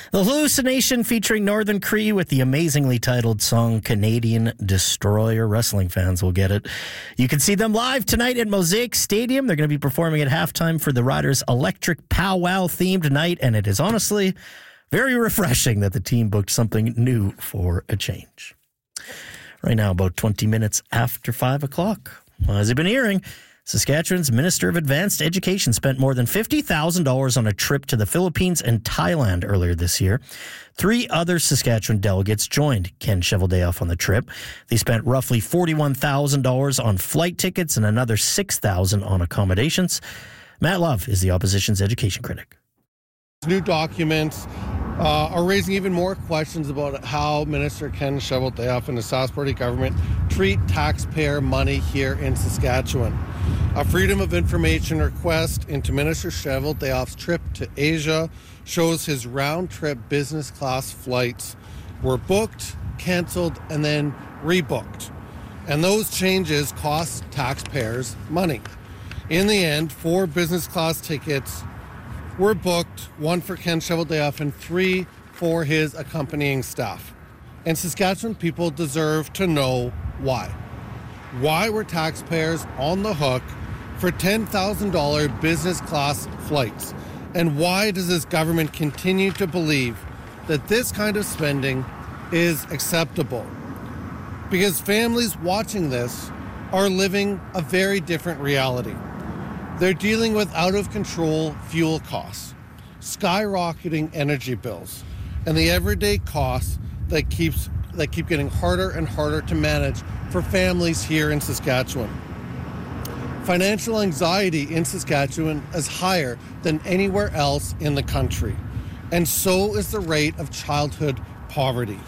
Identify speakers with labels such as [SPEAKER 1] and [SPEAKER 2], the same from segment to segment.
[SPEAKER 1] The Hallucination featuring Northern Cree with the amazingly titled song Canadian Destroyer. Wrestling fans will get it. You can see them live tonight at Mosaic Stadium. They're going to be performing at halftime for the Riders' Electric Powwow themed night, and it is honestly very refreshing that the team booked something new for a change. Right now, about 20 minutes after 5 o'clock. Well, as you've been hearing, Saskatchewan's Minister of Advanced Education spent more than $50,000 on a trip to the Philippines and Thailand earlier this year. 3 other Saskatchewan delegates joined Ken Cheveldayoff on the trip. They spent roughly $41,000 on flight tickets and another $6,000 on accommodations. Matt Love is the opposition's education critic.
[SPEAKER 2] New documents are raising even more questions about how Minister Ken Cheveldayoff and the Sask Party government treat taxpayer money here in Saskatchewan. A Freedom of Information request into Minister Cheveldayoff's trip to Asia shows his round-trip business class flights were booked, canceled, and then rebooked. And those changes cost taxpayers money. In the end, 4 business class tickets were booked, 1 for Ken Cheveldayoff and 3 for his accompanying staff. And Saskatchewan people deserve to know why. Why were taxpayers on the hook for $10,000 business class flights? And why does this government continue to believe that this kind of spending is acceptable? Because families watching this are living a very different reality. They're dealing with out-of-control fuel costs, skyrocketing energy bills, and the everyday costs that keep getting harder and harder to manage for families here in Saskatchewan. Financial anxiety in Saskatchewan is higher than anywhere else in the country, and so is the rate of childhood poverty.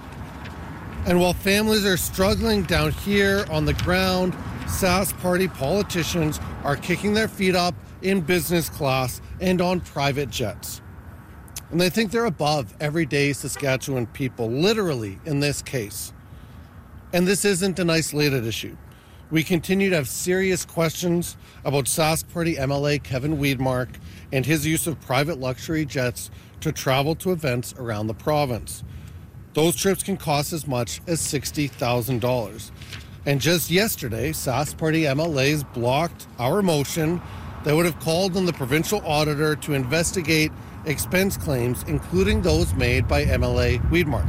[SPEAKER 2] And while families are struggling down here on the ground, Sask Party politicians are kicking their feet up in business class and on private jets. And they think they're above everyday Saskatchewan people, literally in this case. And this isn't an isolated issue. We continue to have serious questions about Sask Party MLA Kevin Weidmark and his use of private luxury jets to travel to events around the province. Those trips can cost as much as $60,000. And just yesterday, Sask Party MLAs blocked our motion that would have called on the provincial auditor to investigate expense claims, including those made by MLA Weidmark.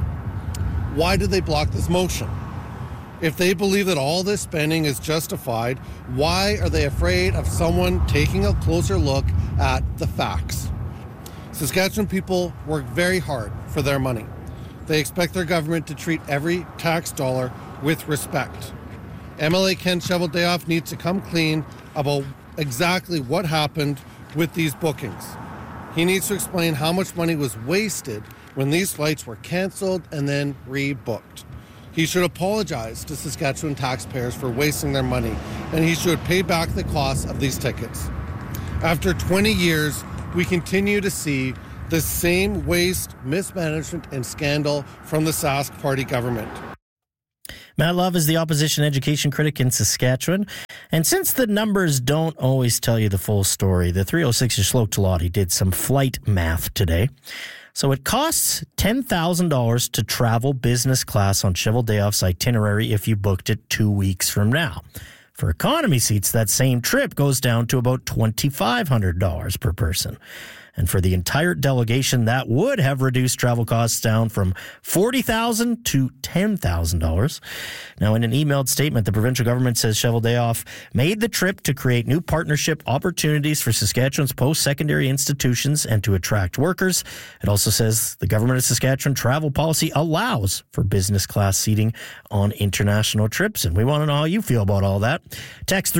[SPEAKER 2] Why did they block this motion? If they believe that all this spending is justified, why are they afraid of someone taking a closer look at the facts? Saskatchewan people work very hard for their money. They expect their government to treat every tax dollar with respect. MLA Ken Cheveldayoff needs to come clean about exactly what happened with these bookings. He needs to explain how much money was wasted when these flights were canceled and then rebooked. He should apologize to Saskatchewan taxpayers for wasting their money, and he should pay back the cost of these tickets. After 20 years, we continue to see the same waste, mismanagement, and scandal from the Sask Party government.
[SPEAKER 1] Matt Love is the opposition education critic in Saskatchewan. And since the numbers don't always tell you the full story, the 306er Shloke Talati did some flight math today. So it costs $10,000 to travel business class on Cheveldayoff's itinerary if you booked it 2 weeks from now. For economy seats, that same trip goes down to about $2,500 per person. And for the entire delegation, that would have reduced travel costs down from $40,000 to $10,000. Now, in an emailed statement, the provincial government says Cheveldayoff made the trip to create new partnership opportunities for Saskatchewan's post-secondary institutions and to attract workers. It also says the government of Saskatchewan travel policy allows for business class seating on international trips. And we want to know how you feel about all that. Text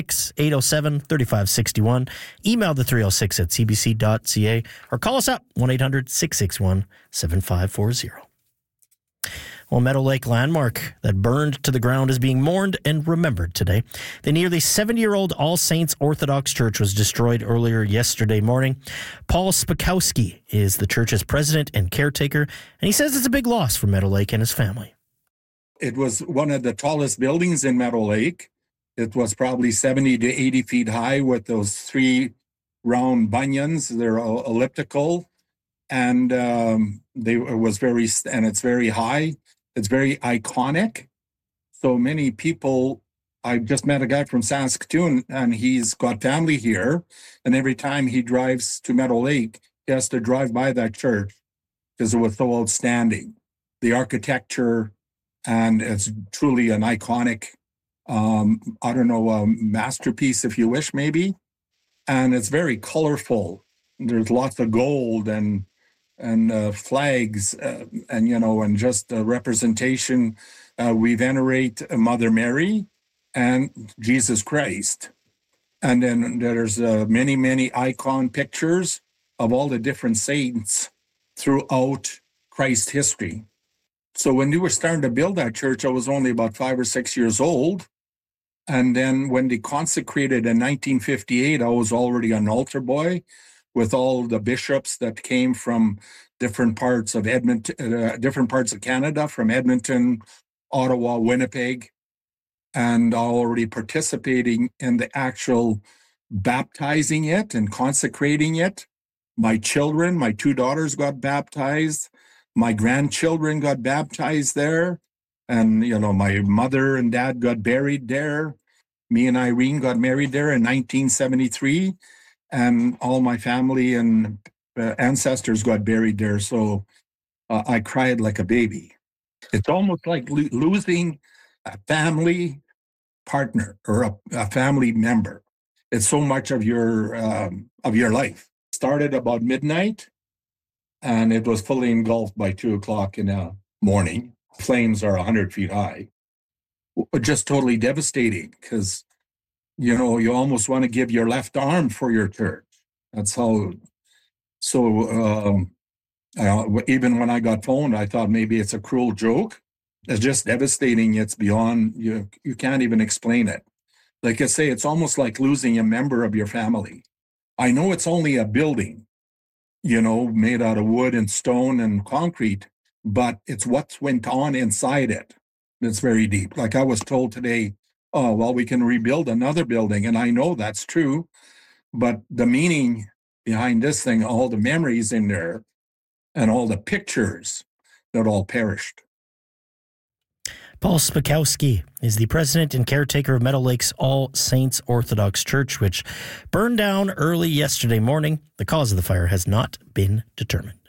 [SPEAKER 1] 306-807-3561. Email the 306 at cbc.ca or call us up 1-800-661-7540. Well, Meadow Lake landmark that burned to the ground is being mourned and remembered today. The nearly 70-year-old All Saints Orthodox Church was destroyed earlier yesterday morning. Paul Spakowski is the church's president and caretaker, and he says it's a big loss for Meadow Lake and his family.
[SPEAKER 3] It was one of the tallest buildings in Meadow Lake. It was probably 70 to 80 feet high with those 3 round bunions. They're elliptical. and it's very high. It's very iconic. So many people. I just met a guy from Saskatoon, and he's got family here. And every time he drives to Meadow Lake, he has to drive by that church because it was so outstanding. The architecture, and it's truly an iconic, masterpiece, if you wish, maybe. And it's very colorful. There's lots of gold and flags, and just the representation. We venerate Mother Mary and Jesus Christ. And then there's many, many icon pictures of all the different saints throughout Christ history. So when we were starting to build that church, I was only about 5 or 6 years old. And then when they consecrated in 1958, I was already an altar boy with all the bishops that came from different parts of different parts of Canada, from Edmonton, Ottawa, Winnipeg, and already participating in the actual baptizing it and consecrating it. My children, my 2 daughters got baptized. My grandchildren got baptized there. And, my mother and dad got buried there. Me and Irene got married there in 1973. And all my family and ancestors got buried there. So I cried like a baby. It's almost like losing a family partner or a family member. It's so much of your life. Started about midnight, and it was fully engulfed by 2:00 in the morning. Flames are 100 feet high. Just totally devastating because, you almost want to give your left arm for your church. That's how. So even when I got phoned, I thought maybe it's a cruel joke. It's just devastating. It's beyond, you can't even explain it. Like I say, it's almost like losing a member of your family. I know it's only a building, made out of wood and stone and concrete, but it's what went on inside it that's very deep. Like I was told today, we can rebuild another building. And I know that's true, but the meaning behind this thing, all the memories in there and all the pictures, that all perished.
[SPEAKER 1] Paul Spakowski is the president and caretaker of Meadow Lake's All Saints Orthodox Church, which burned down early yesterday morning. The cause of the fire has not been determined.